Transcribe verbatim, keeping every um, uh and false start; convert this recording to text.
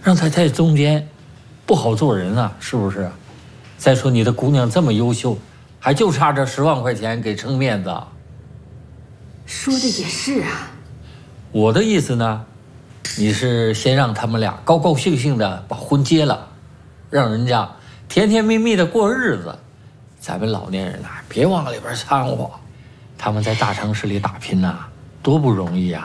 让他在中间，不好做人啊，是不是？再说你的姑娘这么优秀，还就差这十万块钱给撑面子。 说的也是啊。 我的意思呢，你是先让他们俩高高兴兴的把婚结了，让人家甜甜蜜蜜的过日子。咱们老年人啊，别往里边掺和。他们在大城市里打拼呐、啊，多不容易呀、